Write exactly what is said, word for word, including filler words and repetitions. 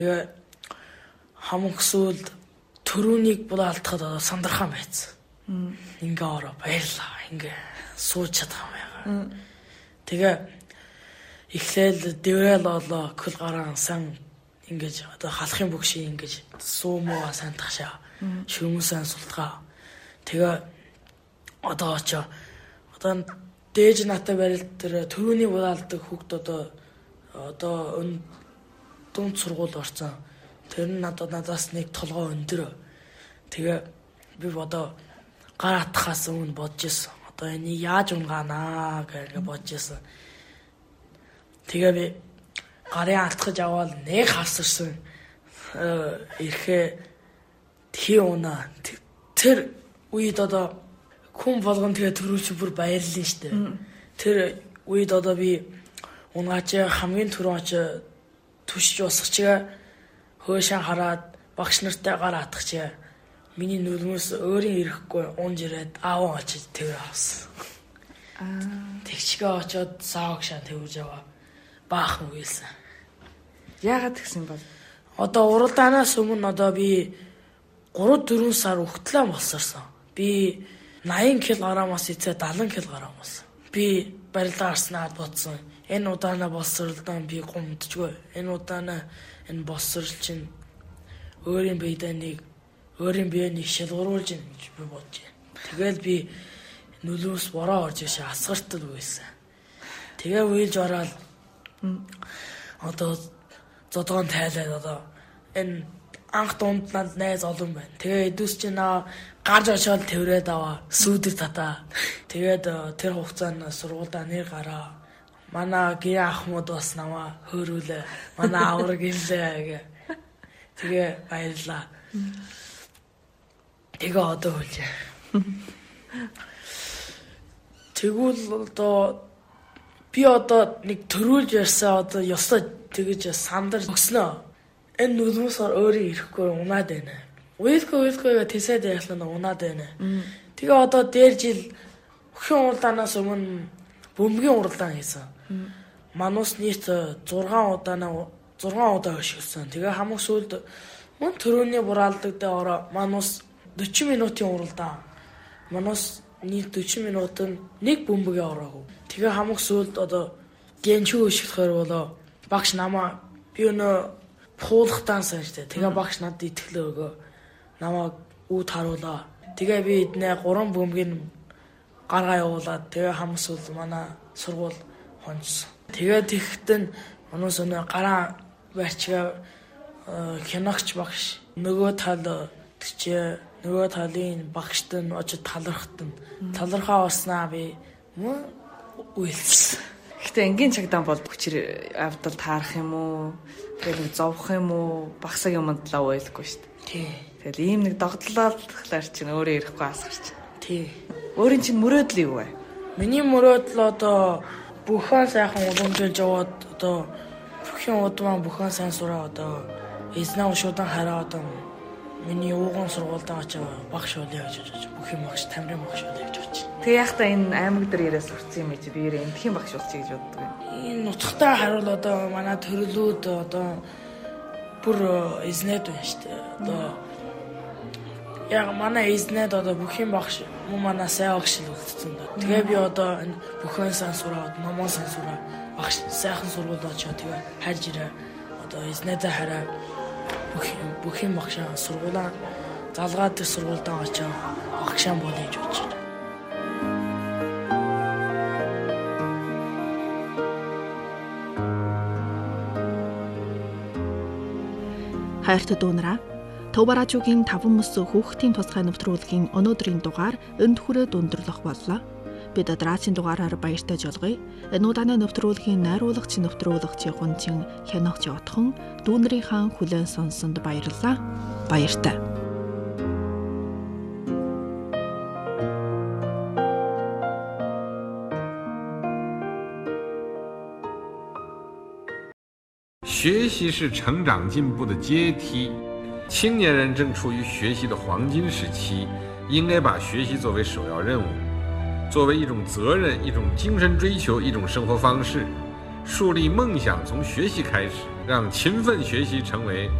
Тэгээ хамаг сүлд төрөнийг булаалтахад одоо сандрахаа байцсан. Ингээ ороо баярлаа. Ингээ сууж чадах юм яа. Тэгээ эхлээл дэврэл олоо көл гараан сан ингэж одоо халахын бүгший ингэж суумоо сантахшаа. Шүмэн сан султгаа. Тэгээ одоо ч одоо дээж натаа барил тэр төрөний булаалдаг хүүхд одоо одоо дунд сургууль орсон. Тэр нь надад надаас нэг толгой өндөр. Тэгээ би одоо гар атахаас өмнө бодож ирсэн. Одоо энийг яаж унгаанаа гэж бодож ирсэн. Тэгээ би гарын атгаж аваад нэг хавсарсан. Ирэхээ тхий унаа. Тэр үед одоо хүн болгон тэгээ төрүүлж бүр баярлалаа штэ. Тэр үед одоо би унгаач хамгийн түрүү ач түшиж усгачаа хөөшөн хараад багш нартай гар атгачаа миний нүлмэс өөрийн ирэхгүй унж ирээд аав очиж тэр авсан. Аа тэгчгээ очоод саагшаа тэрж аваа. Баахан үйлсэн. Яагаад тэгсэн бол? Одоо уралдаанаас өмнө одоо би гурав дөрвөн сар өгтлээ болсорсон. Би наян кил граммаас эцээ дагалан кил грамм болсон. Би барилга арснаад бодсон. Энэ удаанаа болсорлоо би гомдчихгүй. Энэ удаанаа энэ болсорл чинь өөрийн биедээ нэг өөрийн биенийг шалгуулж ийн гэж би бодож байна. Тэгэл би нүлөөс бороо орж ишээ асгартад үйсэн. Тэгээ уйлж ороод одоо зодгоон тайлаад одоо энэ анх дунд над найз олон байна. Тэгээ эдүүс чинь гарч очоод тэрврээд аваа. Сүүдэр татаа. Тэгээд тэр хугацаанд сургуульдаа нэр гараа. Манай гэр ахмууд бас намаа хөөрүүлээ. Манай авраг инлээ гэ. Тэгээ баярлаа. Тэгээ одоо хөлжээ. Тэгвэл одоо би одоо нэг төрүүлж ярьсан одоо ёстой тэгэж сандар өгснөө. Энэ нүлмэсээр өөрөө ирэхгүй унаад байна. Уйлгүй уйлгүйгээ тэсээд яхлаа унаад байна. Тэгээ одоо дээр жил өхөн уралдаанаас өмнө бөмбөгийн уралдаан хийсэн. Манус нийт зургаан удаанаа зургаан удаа хөшгөлсөн. Тэгээ хамаг сүлд мөн төрөний бураалдаг дээр ороо манус forty минутын уралдаан. Манус нийт forty минутанд нэг бөмбөгийн ороогүй. Тэгээ хамаг сүлд одоо гэнчүү хөшгөлөхөр болоо багш намаа би өнөө пуулахтан санжтэй. Тэгээ багш надад итгэлээ өгөө. Намаа үүд харуулаа. Тэгээ би эднээ гурван бөмбөгийн гаргаа явуулаад тэгээ хамаг сүлд манай сургууль хонцсон. Тэгээ тэгтэн манус өнөө гараа барьчгаа киногч багш нөгөө тал тэгчээ нөгөө талын багшд нь очиж талархт нь талархаа уснаа би мөн үйлсэн. Гэхдээ энгийн цагдаа бол хүчээр авдал таарах юм уу? Тэгэл зовх юм уу? Багсаг юмд лав байлгүй шүү дээ. Тий. Тэгэл ийм нэг догтлоолохлаар чинь өөрөө ирэхгүй асгарч. Тий. Өөрийн чинь мөрөөдөл юу вэ? Миний мөрөөдөл одоо бүхэн сайхан уламжуулж яваад одоо бүхэн удмаа бүхэн сайн сураа одоо эзнээ шуудан хараа одоо миний ууган сургуультай очиж багш болъё гэж бодож бүхэн багш тамирын багш болъё гэж бодож. Тэг яхта энэ аймаг дээр яриа сурцсан юм чи би ярэ эндхийн багш болчих гэж боддог юм. Энэ нутагтаа харуул одоо манай төрлүүд одоо бүр эзнэд байна шүү дээ. Одоо яг манай эзнэд одоо бүхэн багш мөн манай сайн багш л үлдсэн дээ. Тэгээ би одоо энэ бүхэн сайн сураад номоо сайн сураа багш сайхан сургууль очоо тэгээ харж ирээ. Одоо эзнэдээ хараа бүхэн бүхэн багшаа сургуулаа залгаад тэр сургуульдаа очоо багшаа болъё гэж бодож байна. Хайртай дүүнараа Төв радиогийн таван мөс хүүхдийн тусгай нэвтрүүлгийн өнөөдрийн дугаар энд хүрээд өндөрлөх боллоо. Бид дараагийн дугаараар баяртай жолгоё. Энэ удааны нэвтрүүлгийн найруулагч нэвтрүүлэгчийн хунчин Хянагч Отхон дүүнэрийнхаа хүлээн сонсонд баярлалаа. Баяртай. 学习是成长进步的阶梯，青年人正处于学习的黄金时期，应该把学习作为首要任务，作为一种责任、一种精神追求、一种生活方式，树立梦想从学习开始。 让勤奋学习成为